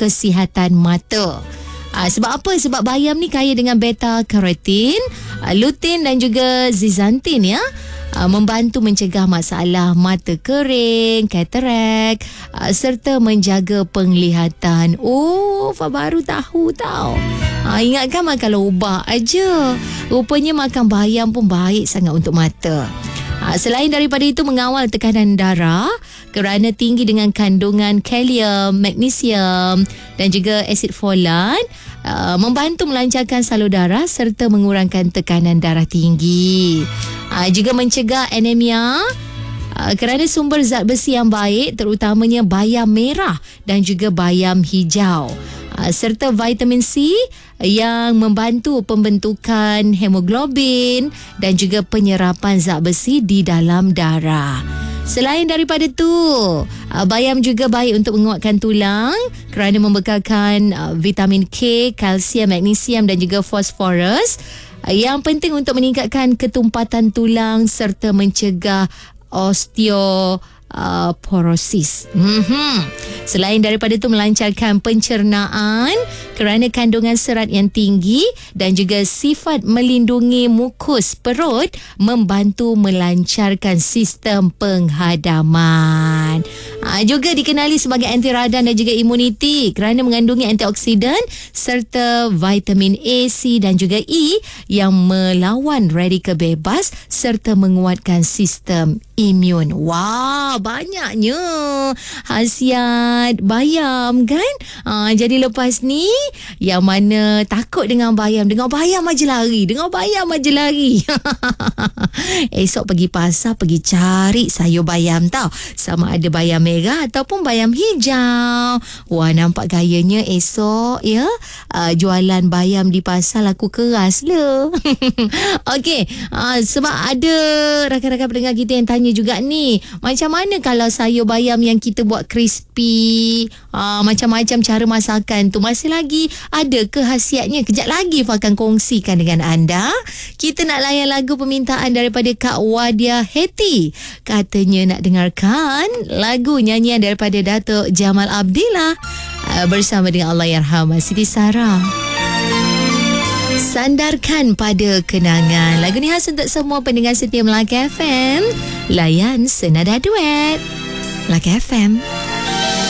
kesihatan mata. Sebab apa? Sebab bayam ni kaya dengan beta-karotin, lutein dan juga zeaxanthin ya. Membantu mencegah masalah mata kering, katarak, serta menjaga penglihatan. Oh, Fa baru tahu tau. Ingatkan makan lobak aja. Rupanya makan bayam pun baik sangat untuk mata. Selain daripada itu, mengawal tekanan darah kerana tinggi dengan kandungan kalium, magnesium dan juga asid folat, membantu melancarkan salur darah serta mengurangkan tekanan darah tinggi. Juga mencegah anemia kerana sumber zat besi yang baik, terutamanya bayam merah dan juga bayam hijau, serta vitamin C yang membantu pembentukan hemoglobin dan juga penyerapan zat besi di dalam darah. Selain daripada tu, bayam juga baik untuk menguatkan tulang kerana membekalkan vitamin K, kalsium, magnesium dan juga fosforus yang penting untuk meningkatkan ketumpatan tulang serta mencegah osteoporosis. Selain daripada itu, melancarkan pencernaan kerana kandungan serat yang tinggi dan juga sifat melindungi mukus perut, membantu melancarkan sistem penghadaman. Juga dikenali sebagai anti radang dan juga imuniti kerana mengandungi antioksidan serta vitamin A, C dan juga E yang melawan radikal bebas serta menguatkan sistem imun. Wah, banyaknya khasiat bayam kan? Jadi lepas ni, yang mana takut dengan bayam aja lari. Esok pergi pasar, pergi cari sayur bayam tau. Sama ada bayam merah ataupun bayam hijau. Wah, nampak gayanya esok ya. Jualan bayam di pasar laku keras le. Okey, sebab ada rakan-rakan pendengar kita yang tanya juga ni, macam mana kalau sayur bayam yang kita buat crispy, macam-macam cara masakan tu, masih lagi ada ke khasiatnya? Kejap lagi Fa akan kongsikan dengan anda. Kita nak layan lagu permintaan daripada Kak Wadia Heti. Katanya nak dengarkan lagu nyanyian daripada Datuk Jamal Abdillah bersama dengan Allahyarham Siti Sarah. Sandarkan pada kenangan. Lagu ni khas untuk semua pendengar setia Melaka FM. Layan senada duet Melaka FM.